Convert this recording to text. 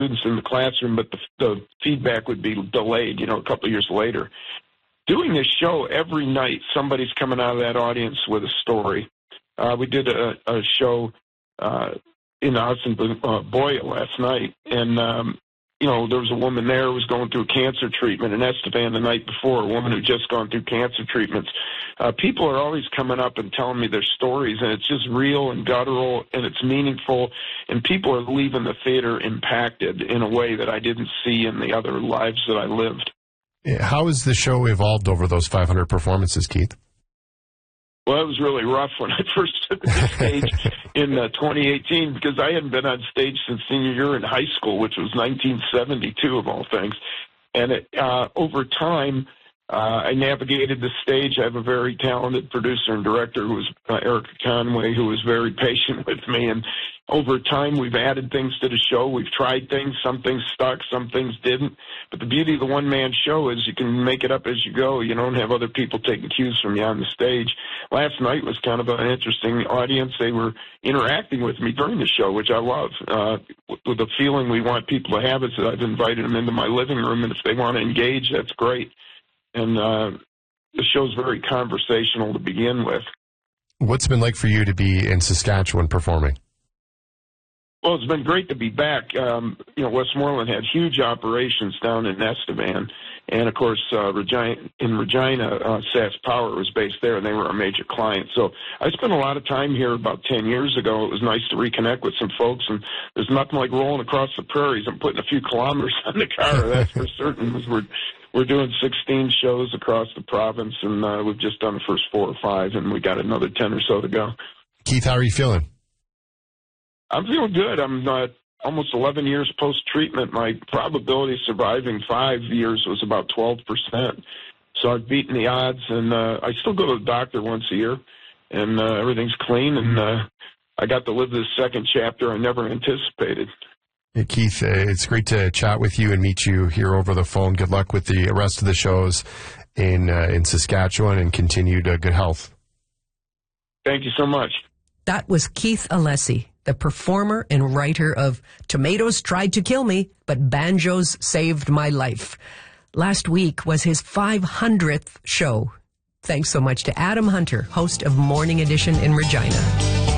students in the classroom, but the feedback would be delayed, a couple of years later. Doing this show every night, somebody's coming out of that audience with a story. We did a show in Austin, Boya last night, and there was a woman there who was going through cancer treatment in Estevan the night before, a woman who just gone through cancer treatments. People are always coming up and telling me their stories, and it's just real and guttural, and it's meaningful, and people are leaving the theater impacted in a way that I didn't see in the other lives that I lived. How has the show evolved over those 500 performances, Keith? Well, it was really rough when I first took the stage in 2018 because I hadn't been on stage since senior year in high school, which was 1972 of all things. And over time, I navigated the stage. I have a very talented producer and director who was Erica Conway, who was very patient with me. And over time, we've added things to the show. We've tried things. Some things stuck, some things didn't. But the beauty of the one-man show is you can make it up as you go. You don't have other people taking cues from you on the stage. Last night was kind of an interesting audience. They were interacting with me during the show, which I love. With the feeling we want people to have is that I've invited them into my living room, and if they want to engage, that's great. And the show's very conversational to begin with. What's it been like for you to be in Saskatchewan performing? Well, it's been great to be back. Westmoreland had huge operations down in Estevan. And, of course, Regina, SAS Power was based there, and they were a major client. So I spent a lot of time here about 10 years ago. It was nice to reconnect with some folks, and there's nothing like rolling across the prairies and putting a few kilometers on the car, that's for certain. We're doing 16 shows across the province, and we've just done the first 4 or 5, and we got another 10 or so to go. Keith, how are you feeling? I'm feeling good. I'm almost 11 years post-treatment. My probability of surviving 5 years was about 12%. So I've beaten the odds, and I still go to the doctor once a year, and everything's clean, and I got to live this second chapter I never anticipated. Hey, Keith, it's great to chat with you and meet you here over the phone. Good luck with the rest of the shows in Saskatchewan, and continued good health. Thank you so much. That was Keith Alessi, the performer and writer of Tomatoes Tried to Kill Me, but Banjos Saved My Life. Last week was his 500th show. Thanks so much to Adam Hunter, host of Morning Edition in Regina.